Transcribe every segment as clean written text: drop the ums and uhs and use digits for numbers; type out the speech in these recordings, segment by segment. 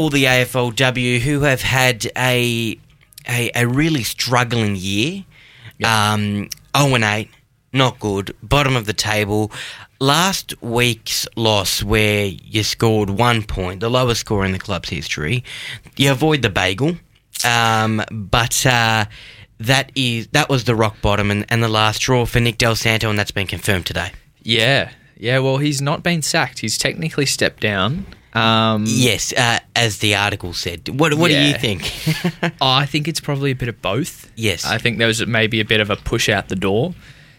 all the AFLW who have had a really struggling year. Yep. 0-8, not good, bottom of the table. Last week's loss where you scored 1 point, the lowest score in the club's history, you avoid the bagel, but that was the rock bottom and the last straw for Nick Del Santo, and that's been confirmed today. Yeah, well, he's not been sacked. He's technically stepped down. Yes, as the article said. What do you think? I think it's probably a bit of both. Yes. I think there was maybe a bit of a push out the door.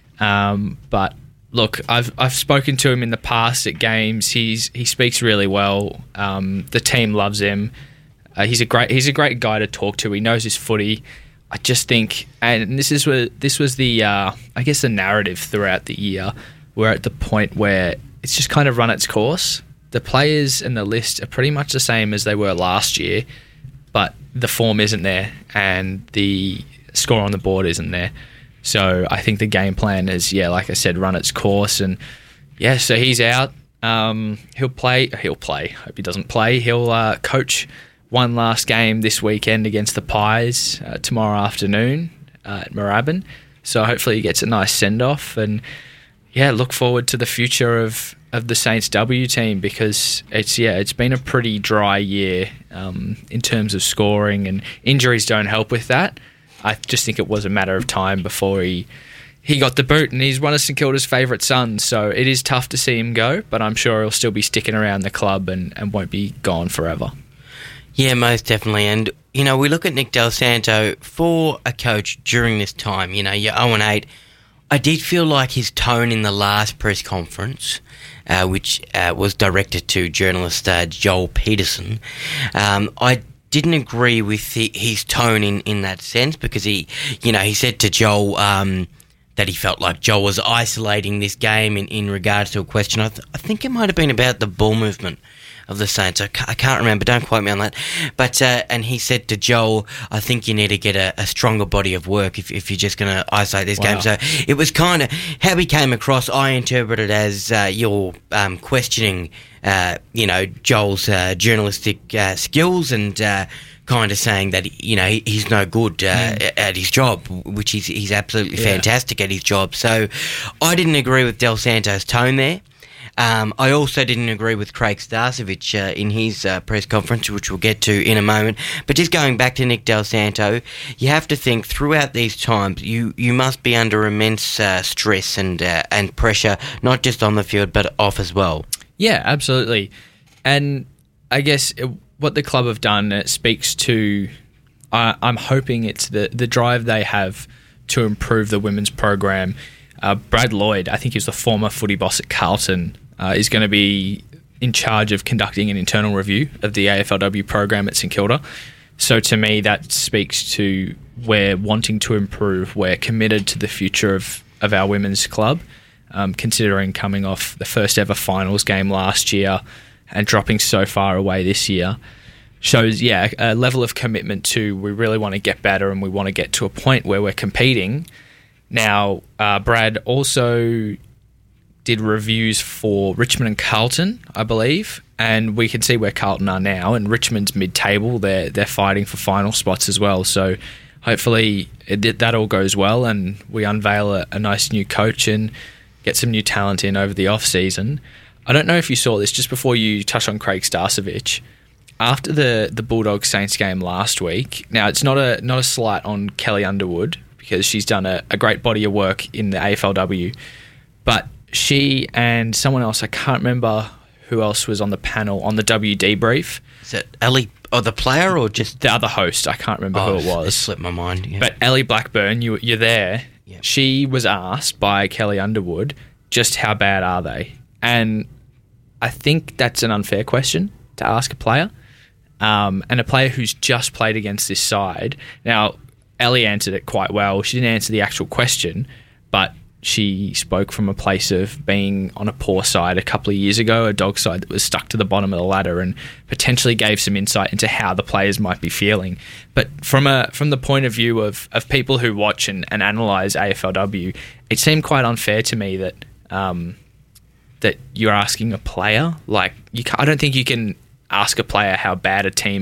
But look, I've spoken to him in the past at games. He speaks really well. The team loves him. He's a great guy to talk to. He knows his footy. I just think, and this was the I guess the narrative throughout the year. We're at the point where it's just kind of run its course. The players and the list are pretty much the same as they were last year, but the form isn't there and the score on the board isn't there. So I think the game plan is, like I said, run its course. And so he's out. He'll play. Hope he doesn't play. He'll coach one last game this weekend against the Pies tomorrow afternoon at Moorabbin. So hopefully he gets a nice send-off. And look forward to the future of the Saints W team, because it's been a pretty dry year in terms of scoring, and injuries don't help with that. I just think it was a matter of time before he got the boot, and he's one of St Kilda's favourite sons, so it is tough to see him go, but I'm sure he'll still be sticking around the club and won't be gone forever. Yeah, most definitely. And, we look at Nick Del Santo for a coach during this time. You're 0-8. I did feel like his tone in the last press conference, which was directed to journalist Joel Peterson, I didn't agree with his tone in that sense, because he said to Joel that he felt like Joel was isolating this game in regards to a question. I think it might have been about the ball movement of the Saints. I can't remember. Don't quote me on that. But and he said to Joel, I think you need to get a stronger body of work if you're just going to isolate this game. So it was kind of how he came across. I interpreted as you're questioning, Joel's journalistic skills, and kind of saying that he's no good at his job, which he's absolutely fantastic at his job. So I didn't agree with Del Santo's tone there. I also didn't agree with Craig Starcevich in his press conference, which we'll get to in a moment. But just going back to Nick Del Santo, you have to think throughout these times you must be under immense stress and pressure, not just on the field but off as well. Yeah, absolutely. And I guess what the club have done, it speaks to, I'm hoping it's the drive they have to improve the women's program. Brad Lloyd, I think he was the former footy boss at Carlton, is going to be in charge of conducting an internal review of the AFLW program at St Kilda. So to me, that speaks to we're wanting to improve. We're committed to the future of our women's club, considering coming off the first ever finals game last year and dropping so far away this year. Shows, a level of commitment to we really want to get better and we want to get to a point where we're competing. Now, Brad also did reviews for Richmond and Carlton, I believe, and we can see where Carlton are now, and Richmond's mid-table. They're fighting for final spots as well, so hopefully that all goes well and we unveil a nice new coach and get some new talent in over the off-season. I don't know if you saw this, just before you touch on Craig Starcevich, after the Bulldogs Saints game last week. Now, it's not a slight on Kelly Underwood, because she's done a great body of work in the AFLW. But she and someone else, I can't remember who else was on the panel on the W debrief. Is it Ellie, or the player, or just the other host? I can't remember who it was. It slipped my mind. Yeah. But Ellie Blackburn, you're there. Yeah. She was asked by Kelly Underwood, just how bad are they? And I think that's an unfair question to ask a player. And a player who's just played against this side. Now, Ellie answered it quite well. She didn't answer the actual question, but she spoke from a place of being on a poor side a couple of years ago, a dog side that was stuck to the bottom of the ladder, and potentially gave some insight into how the players might be feeling. But from the point of view of people who watch and analyse AFLW, it seemed quite unfair to me that that you're asking a player. Like, I don't think you can ask a player how bad a team